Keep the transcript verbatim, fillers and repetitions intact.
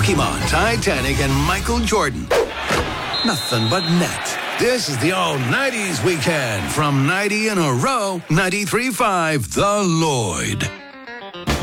Pokemon, Titanic, and Michael Jordan. Nothing but net. This is the all nineties weekend from ninety in a row, ninety-three point five The Lloyd.